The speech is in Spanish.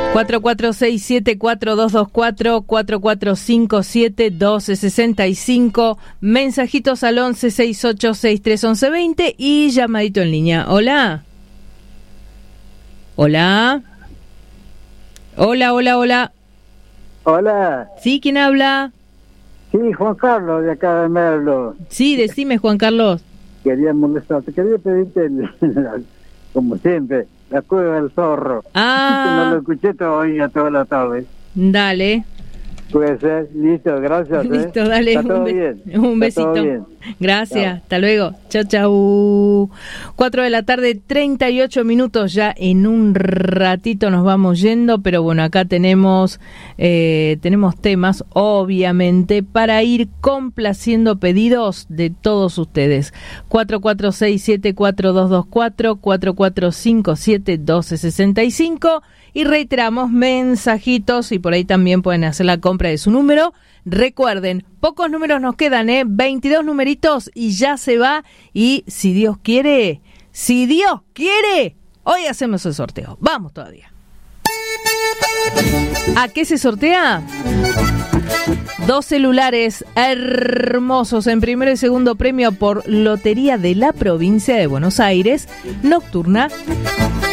4467-4224, 4457-1265, mensajitos al 1168-631120 y llamadito en línea. Hola. Hola. Hola, hola, hola. Hola. ¿Sí? ¿Quién habla? Sí, Juan Carlos, de acá de Merlo. Sí, decime, Juan Carlos. Quería molestarte, quería pedirte, como siempre, la cueva del zorro. Ah. Que no lo escuché todavía toda la tarde. Dale. Puede ser, listo, gracias. Listo, dale. Está todo bien. Un besito. Todo bien. Gracias, Chao. hasta luego. Chau, chau. 4 de la tarde, 38 minutos. Ya en un ratito nos vamos yendo, pero bueno, acá tenemos temas, obviamente, para ir complaciendo pedidos de todos ustedes. 4467-4224, 4457-1265. Y reiteramos, mensajitos, y por ahí también pueden hacer la compra de su número. Recuerden, pocos números nos quedan, 22 numeritos y ya se va. Y si Dios quiere, hoy hacemos el sorteo. Vamos todavía. ¿A qué se sortea? 2 celulares hermosos en primero y segundo premio por Lotería de la Provincia de Buenos Aires, Nocturna.